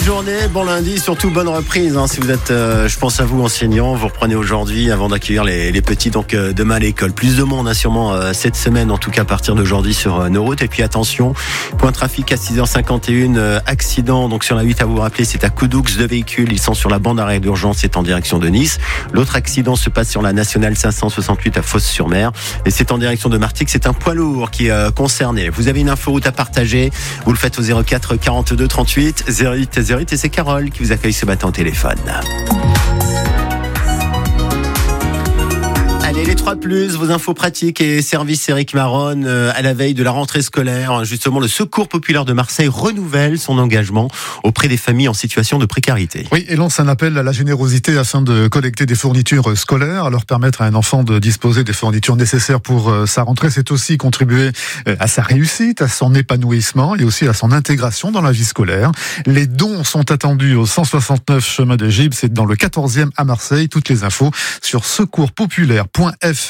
Journée, bon lundi, surtout bonne reprise. Si vous êtes, je pense à vous enseignants, vous reprenez aujourd'hui avant d'accueillir les petits, donc demain à l'école. Plus de monde sûrement cette semaine, en tout cas à partir d'aujourd'hui sur nos routes. Et puis attention, point trafic à 6h51, accident donc sur la 8 à vous rappeler, c'est à Coudoux, 2 véhicules, ils sont sur la bande d'arrêt d'urgence, c'est en direction de Nice. L'autre accident se passe sur la nationale 568 à Fos-sur-Mer et c'est en direction de Martigues, c'est un poids lourd qui est concerné. Vous avez une inforoute à partager, vous le faites au 04 42 38 08 08 et c'est Carole qui vous accueille ce matin au téléphone. Allez, les 3+, vos infos pratiques et services Éric Maronne à la veille de la rentrée scolaire. Justement, le Secours populaire de Marseille renouvelle son engagement auprès des familles en situation de précarité. Oui, et lance un appel à la générosité afin de collecter des fournitures scolaires, à leur permettre à un enfant de disposer des fournitures nécessaires pour sa rentrée. C'est aussi contribuer à sa réussite, à son épanouissement et aussi à son intégration dans la vie scolaire. Les dons sont attendus au 169 chemin de Gibes, c'est dans le 14e à Marseille. Toutes les infos sur secourspopulaire.fr/13.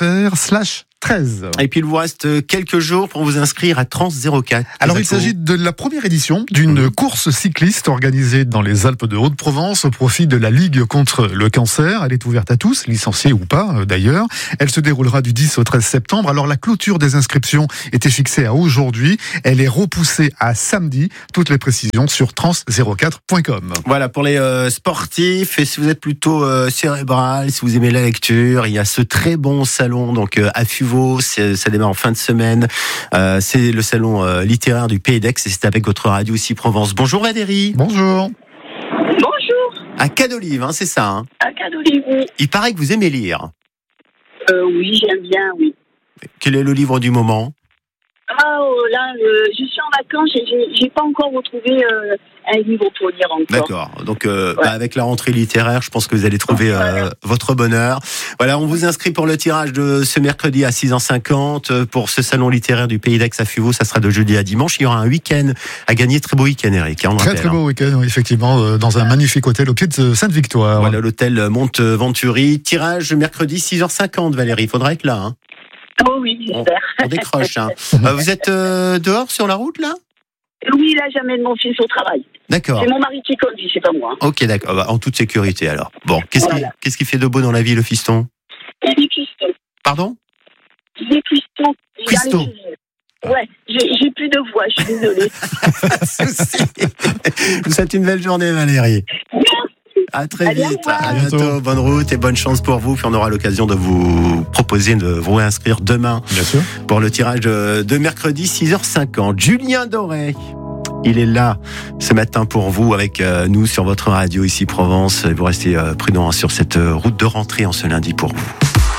Et puis il vous reste quelques jours pour vous inscrire à Trans 04. Alors il s'agit de la première édition d'une course cycliste organisée dans les Alpes de Haute-Provence au profit de la Ligue contre le cancer. Elle est ouverte à tous, licenciés ou pas d'ailleurs. Elle se déroulera du 10 au 13 septembre. Alors la clôture des inscriptions était fixée à aujourd'hui. Elle est repoussée à samedi. Toutes les précisions sur trans04.com. Voilà pour les sportifs. Et si vous êtes plutôt cérébral, si vous aimez la lecture, il y a ce très bon salon donc à Fuveau. Ça démarre en fin de semaine. C'est le salon littéraire du Pays d'Aix et c'est avec votre radio ici Provence. Bonjour Valérie. Bonjour. Bonjour. À Cadolive, c'est ça. À Cadolive, oui. Il paraît que vous aimez lire. Oui, j'aime bien, oui. Quel est le livre du moment ? Là, je suis en vacances et j'ai pas encore retrouvé un livre pour lire encore. D'accord. Donc, avec la rentrée littéraire, je pense que vous allez trouver votre bonheur. Voilà, on vous inscrit pour le tirage de ce mercredi à 6h50 pour ce salon littéraire du Pays d'Aix à Fuveau. Ça sera de jeudi à dimanche. Il y aura un week-end à gagner. Très beau week-end, Eric. Très beau week-end, oui, effectivement, dans un magnifique hôtel au pied de Sainte-Victoire. Voilà, l'hôtel Monte Venturi. Tirage mercredi 6h50, Valérie. Il faudra être là, Oh oui, j'espère. On décroche. Vous êtes dehors sur la route, là ? Oui, là, j'amène mon fils au travail. D'accord. C'est mon mari qui conduit, c'est pas moi. Ok, d'accord. En toute sécurité, alors. Bon, qu'est-ce qui fait de beau dans la vie, le fiston ? Il est cuistot. Pardon ? Il est cuistot. Cuistot. Ouais, j'ai plus de voix, je suis désolée. Pas de souci. Je vous souhaite une belle journée, Valérie. À très vite. À bientôt. Bonne route et bonne chance pour vous. Puis on aura l'occasion de vous proposer de vous réinscrire demain. Bien sûr. Pour le tirage de mercredi 6h50. Julien Doré. Il est là ce matin pour vous avec nous sur votre radio ici Provence. Vous restez prudents sur cette route de rentrée en ce lundi pour vous.